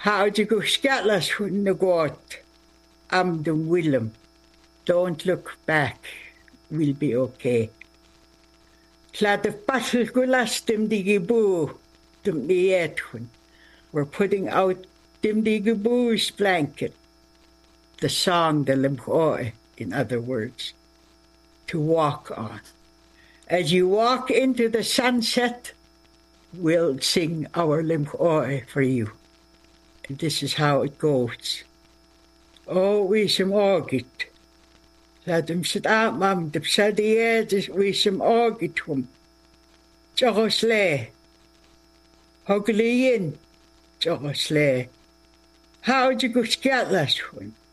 How'd you go scatlas when the got? Am the Willem. Don't look back. We'll be okay. Glad of battle gulas dim digibu dim dietun. We're putting out dim digibu's blanket. The song the limchoe, in other words, to walk on. As you walk into the sunset, we'll sing our limchoe for you. And this is how it goes. Oh, we some orgit. Let them sit out, mam, the psadier, we some orgit hum. Jogosle. Hogliin. Jogosle. How'd you go scat last one?